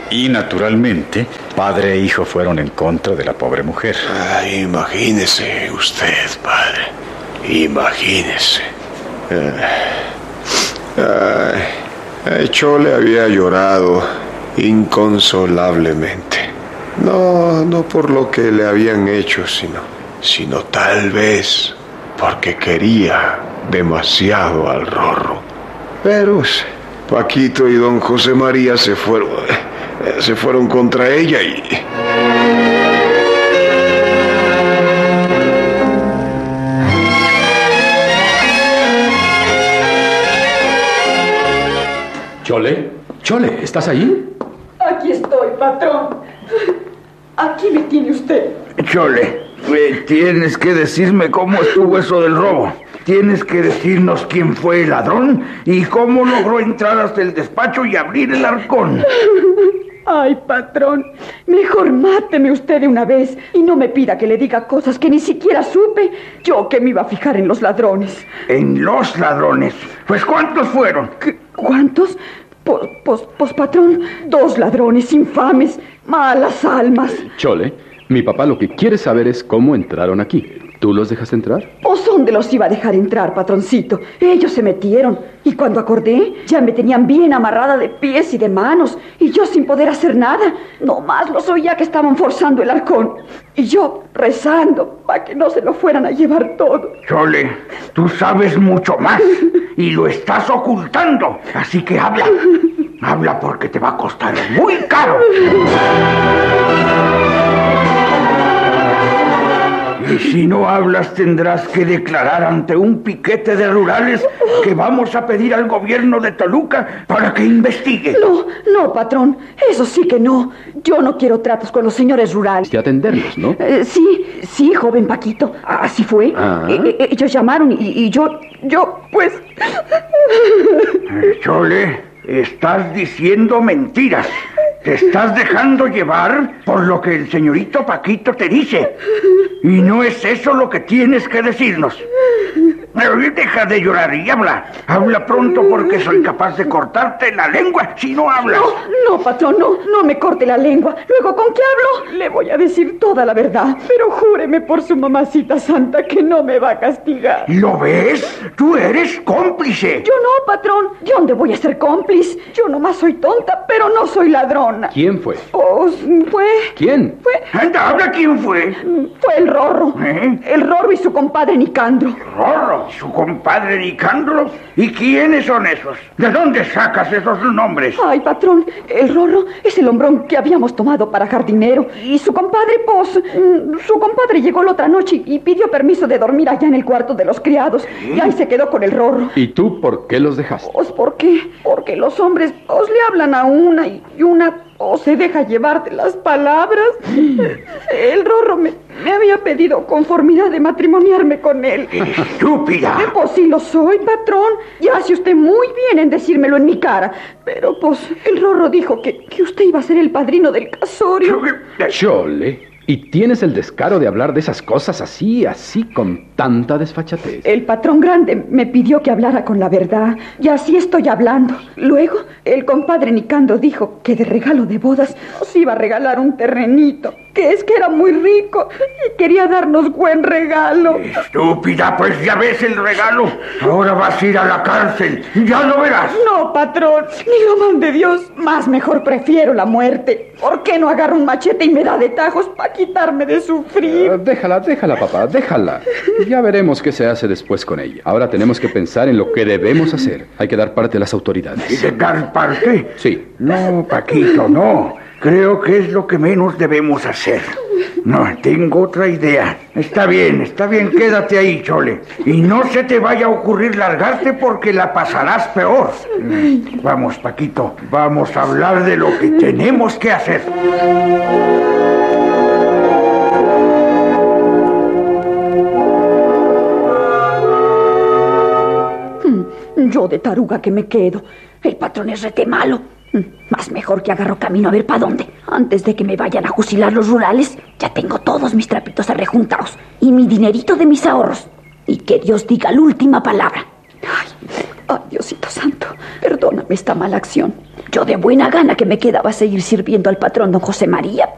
Y naturalmente, padre e hijo fueron en contra de la pobre mujer. Ay, imagínese usted, padre. Imagínese. Chole había llorado inconsolablemente. No por lo que le habían hecho, sino tal vez porque quería demasiado al Rorro. Pero Paquito y don José María se fueron contra ella y... Chole, ¿estás ahí? Aquí estoy, patrón. Aquí me tiene usted. Chole, tienes que decirme cómo estuvo eso del robo. Tienes que decirnos quién fue el ladrón y cómo logró entrar hasta el despacho y abrir el arcón. Ay, patrón, mejor máteme usted de una vez y no me pida que le diga cosas que ni siquiera supe. Yo que me iba a fijar en los ladrones. ¿En los ladrones? Pues ¿cuántos fueron? ¿Cuántos? Pues, patrón, 2 ladrones infames, malas almas. Chole, mi papá lo que quiere saber es cómo entraron aquí. ¿Tú los dejaste entrar? ¿Pues dónde los iba a dejar entrar, patroncito? Ellos se metieron. Y cuando acordé, ya me tenían bien amarrada de pies y de manos. Y yo sin poder hacer nada. Nomás los oía que estaban forzando el arcón. Y yo rezando para que no se lo fueran a llevar todo. Chole, tú sabes mucho más. Y lo estás ocultando. Así que habla. Habla porque te va a costar muy caro. Y si no hablas, tendrás que declarar ante un piquete de rurales que vamos a pedir al gobierno de Toluca para que investigue. No, patrón, eso sí que no. Yo no quiero tratos con los señores rurales. De atenderlos, ¿no? Sí, joven Paquito. Así fue. Ellos llamaron y yo, pues... Chole, estás diciendo mentiras. Te estás dejando llevar por lo que el señorito Paquito te dice. Y no es eso lo que tienes que decirnos. Deja de llorar y habla. Habla pronto porque soy capaz de cortarte la lengua si no hablas. No, patrón, no me corte la lengua. Luego, ¿con qué hablo? Le voy a decir toda la verdad. Pero júreme por su mamacita santa que no me va a castigar. ¿Lo ves? Tú eres cómplice. Yo no, patrón. ¿De dónde voy a ser cómplice? Yo nomás soy tonta, pero no soy ladrona. ¿Quién fue? Pues fue... ¿Quién? Anda, habla quién fue. Fue el Rorro. El Rorro y su compadre Nicandro. ¿Rorro? ¿Su compadre Nicandro? ¿Y quiénes son esos? ¿De dónde sacas esos nombres? Ay, patrón, el Rorro es el hombrón que habíamos tomado para jardinero. Y su compadre, pues, su compadre llegó la otra noche y pidió permiso de dormir allá en el cuarto de los criados. ¿Sí? Y ahí se quedó con el Rorro. ¿Y tú por qué los dejaste? Pues, ¿por qué? Porque los hombres, pues, le hablan a una y una... o se deja llevar de las palabras. El Rorro me había pedido conformidad de matrimoniarme con él. ¡Estúpida! Pues sí lo soy, patrón. Y hace usted muy bien en decírmelo en mi cara. Pero pues el Rorro dijo que usted iba a ser el padrino del casorio. Chole, ¿y tienes el descaro de hablar de esas cosas así con tanta desfachatez? El patrón grande me pidió que hablara con la verdad, y así estoy hablando. Luego, el compadre Nicandro dijo que de regalo de bodas nos iba a regalar un terrenito, que es que era muy rico y quería darnos buen regalo. Estúpida, pues ya ves el regalo. Ahora vas a ir a la cárcel, ya lo verás. No, patrón, ni lo mande Dios. Más mejor prefiero la muerte. ¿Por qué no agarra un machete y me da de tajos para quitarme de sufrir? Déjala, papá, déjala. Ya veremos qué se hace después con ella. Ahora tenemos que pensar en lo que debemos hacer. Hay que dar parte a las autoridades. ¿Y de dar parte? Sí. No, Paquito, no. Creo que es lo que menos debemos hacer. No, tengo otra idea. Está bien, quédate ahí, Chole. Y no se te vaya a ocurrir largarte porque la pasarás peor. Vamos, Paquito, vamos a hablar de lo que tenemos que hacer. Yo de taruga que me quedo. El patrón es rete malo. Más mejor que agarro camino a ver para dónde. Antes de que me vayan a fusilar los rurales, ya tengo todos mis trapitos arrejuntados y mi dinerito de mis ahorros. Y que Dios diga la última palabra. Ay, Ay, Diosito santo, perdóname esta mala acción. Yo de buena gana que me quedaba seguir sirviendo al patrón don José María,